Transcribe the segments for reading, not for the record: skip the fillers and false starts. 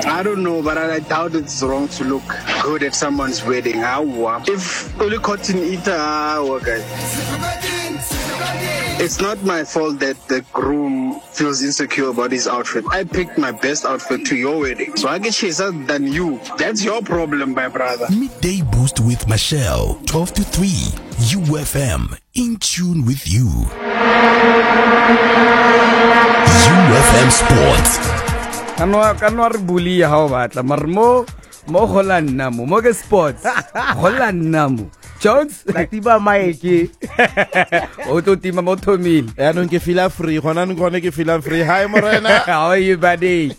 I don't know, but I doubt it's wrong to look good at someone's wedding. If only cotton eater, okay. It's not my fault that the groom feels insecure about his outfit. I picked my best outfit to your wedding, so I get chaser than you. That's your problem, my brother. Midday Boost with Michelle, 12 to 3, UFM, in tune with you. UFM Sports. Kanwa re bulia ha o batla marmo mo golanna mo ke sports golanna mo Jones Latiba Maeke o to tima mo thomile ya no ke feel free gona ngone ke feel free. Hi Morena. How are you, buddy?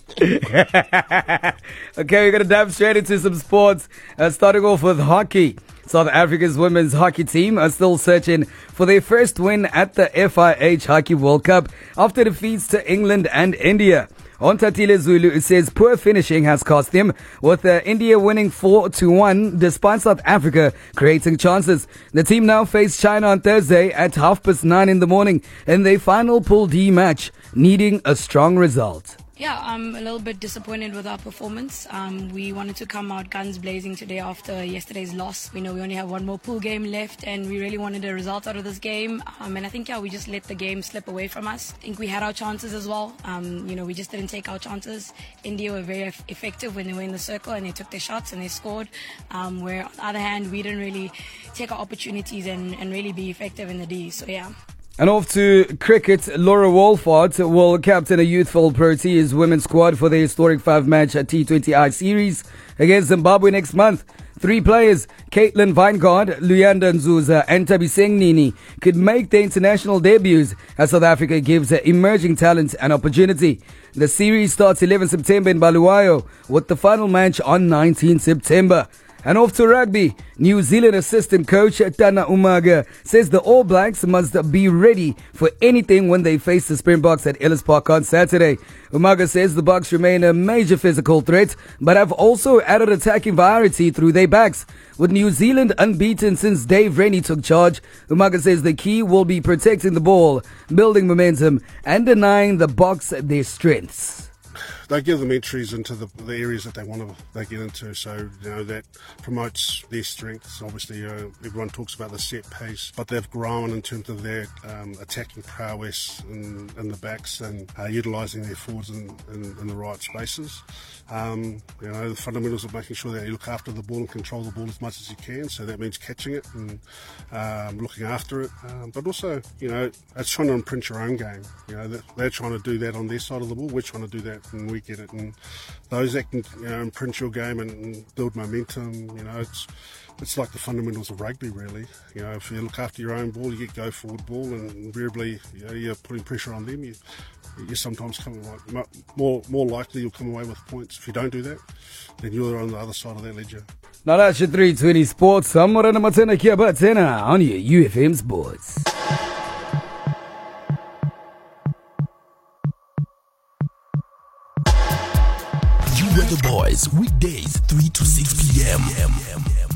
Okay, we're gonna dive straight into some sports, starting off with hockey. South Africa's women's hockey team are still searching for their first win at the FIH Hockey World Cup after defeats to England and India. Ontatile Zulu says poor finishing has cost them, with India winning 4-1 despite South Africa creating chances. The team now face China on Thursday at 9:30 in the morning in their final Pool D match, needing a strong result. Yeah, I'm a little bit disappointed with our performance. We wanted to come out guns blazing today after yesterday's loss. We know we only have one more pool game left and we really wanted a result out of this game. And I think, we just let the game slip away from us. I think we had our chances as well. We just didn't take our chances. India were very effective when they were in the circle and they took their shots and they scored. Where on the other hand, we didn't really take our opportunities and really be effective in the D. So, yeah. And off to cricket, Laura Wolford will captain a youthful Proteas women's squad for the historic 5-match T20I series against Zimbabwe next month. 3 players, Caitlin Weingard, Luyanda Nzuza and Tabiseng Nini, could make their international debuts as South Africa gives emerging talent an opportunity. The series starts 11 September in Bulawayo with the final match on 19 September. And off to rugby, New Zealand assistant coach Tana Umaga says the All Blacks must be ready for anything when they face the Springboks at Ellis Park on Saturday. Umaga says the Boks remain a major physical threat, but have also added attacking variety through their backs. With New Zealand unbeaten since Dave Rennie took charge, Umaga says the key will be protecting the ball, building momentum, and denying the Boks their strengths. They give them entries into the areas that they get into, so that promotes their strengths. Obviously, everyone talks about the set pace, but they've grown in terms of their attacking prowess in the backs and utilising their forwards in the right spaces. The fundamentals of making sure that you look after the ball and control the ball as much as you can. So that means catching it and looking after it, but also it's trying to imprint your own game. They're trying to do that on their side of the ball. We're trying to do that and we get it, and those that can imprint your game and build momentum, it's like the fundamentals of rugby really. If you look after your own ball, you get go forward ball, and invariably you're putting pressure on them. You sometimes come away, more likely you'll come away with points. If you don't do that, then you're on the other side of that ledger. Now that's your 320 Sports. I'm Morena Matena Kiabatena on your UFM Sports. You were the boys, weekdays 3 to 6 p.m.